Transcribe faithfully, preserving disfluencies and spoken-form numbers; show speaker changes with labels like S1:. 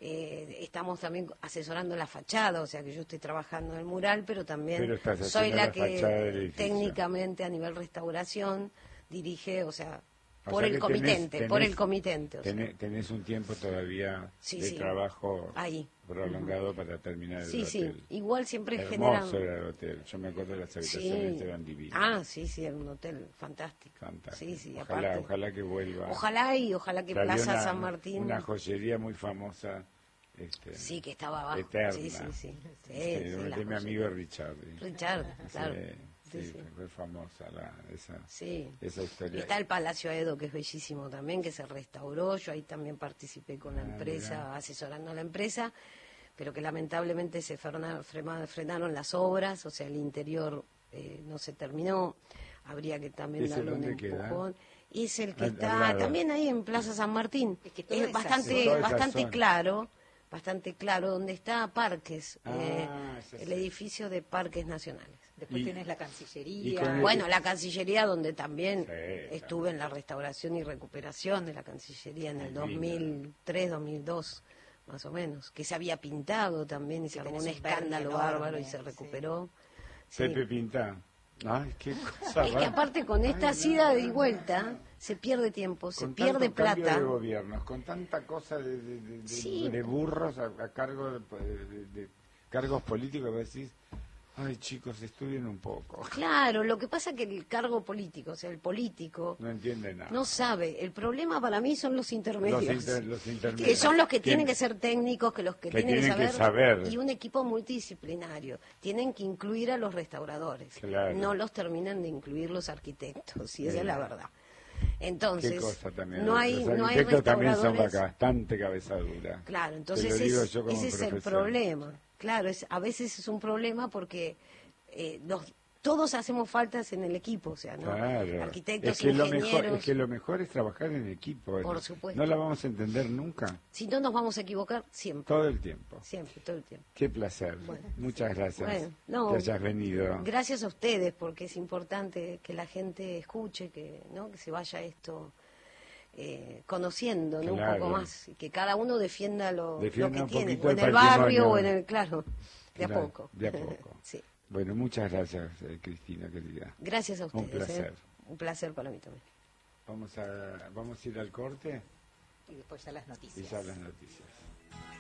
S1: Eh, estamos también asesorando la fachada, o sea que yo estoy trabajando en el mural, pero también
S2: pero
S1: soy la,
S2: la
S1: que técnicamente a nivel restauración dirige, o sea,
S2: o
S1: por
S2: sea
S1: el
S2: que
S1: comitente,
S2: tenés,
S1: por
S2: tenés,
S1: el comitente. O
S2: tenés,
S1: sea.
S2: tenés un tiempo todavía
S1: sí,
S2: de
S1: sí.
S2: trabajo
S1: ahí
S2: prolongado uh-huh. para terminar
S1: sí,
S2: el
S1: sí.
S2: hotel.
S1: Igual siempre
S2: Hermoso
S1: generan...
S2: era el hotel, yo me acuerdo de las habitaciones,
S1: sí.
S2: eran divinas.
S1: Ah, sí, sí, era un hotel fantástico.
S2: Fantástico.
S1: Sí, sí,
S2: ojalá,
S1: aparte,
S2: ojalá que vuelva.
S1: Ojalá y ojalá que Plaza
S2: una,
S1: San Martín...
S2: Una joyería muy famosa. Este,
S1: sí, que estaba abajo.
S2: Eterna.
S1: Sí, sí, sí. sí,
S2: este,
S1: sí,
S2: de mi amigo Richard.
S1: Richard, claro.
S2: Sí,
S1: sí, sí.
S2: fue famosa la, esa,
S1: sí.
S2: esa historia.
S1: Está el Palacio Aedo, que es bellísimo también, que se restauró. Yo ahí también participé con la ah, empresa, mira. asesorando a la empresa, pero que lamentablemente se frenaron, frenaron las obras, o sea, el interior eh, no se terminó. Habría que también darle un empujón. Queda? Es el que al, está al también ahí en Plaza San Martín. Es, que es bastante, bastante claro. Bastante claro, donde está Parques, ah, eh, el sí. edificio de Parques Nacionales.
S3: Después tienes la Cancillería.
S1: El... Bueno, la Cancillería, donde también sí, estuve claro. en la restauración y recuperación de la Cancillería en el dos mil tres, dos mil dos, más o menos. Que se había pintado también y se armó un escándalo bárbaro y se recuperó.
S2: Sí. Pepe Pintá. Ay, qué cosa
S1: es que aparte con esta Ay, ida no, y vuelta se pierde tiempo, se pierde plata.
S2: De gobiernos, con tanta cosa de, de, de, sí. de burros a, a cargo de, de, de cargos políticos, decís, ay chicos, estudien un poco.
S1: Claro, lo que pasa es que el cargo político, o sea, el político...
S2: No entiende nada.
S1: No sabe. El problema para mí son los intermedios.
S2: Los, inter, los intermedios.
S1: Que son los que tienen que ser técnicos, que los que,
S2: que
S1: tienen,
S2: tienen
S1: que, saber,
S2: que saber.
S1: Y un equipo multidisciplinario. Tienen que incluir a los restauradores.
S2: Claro.
S1: No los terminan de incluir los arquitectos, y esa sí. es la verdad. Entonces,
S2: ¿Qué cosa también?
S1: no hay,
S2: los
S1: no hay
S2: arquitectos también
S1: restauradores...
S2: son bastante cabeza dura.
S1: Claro, entonces es, ese profesión. es el problema. Claro, es, a veces es un problema porque eh, los, todos hacemos faltas en el equipo, o sea, ¿no?
S2: Claro.
S1: Arquitectos,
S2: es que
S1: ingenieros...
S2: Lo mejor, es que lo mejor es trabajar en equipo.
S1: Por supuesto.
S2: No la vamos a entender nunca.
S1: Si no nos vamos a equivocar, siempre.
S2: Todo el tiempo.
S1: Siempre, todo el tiempo.
S2: Qué placer. Bueno, Muchas sí. gracias
S1: bueno, no,
S2: que hayas venido.
S1: Gracias a ustedes, porque es importante que la gente escuche, que, ¿no? que se vaya esto... Eh, conociendo, ¿no?
S2: Claro.
S1: Un poco más, y que cada uno defienda lo,
S2: defienda
S1: lo que tiene,
S2: o
S1: en el barrio o en el, claro, de
S2: claro,
S1: a poco.
S2: De a poco.
S1: sí.
S2: Bueno, muchas gracias, eh, Cristina, querida.
S1: Gracias a ustedes.
S2: Un placer.
S1: ¿eh? Un placer para mí también.
S2: Vamos a, vamos a ir al corte.
S3: Y después ya las noticias.
S2: Y ya las noticias.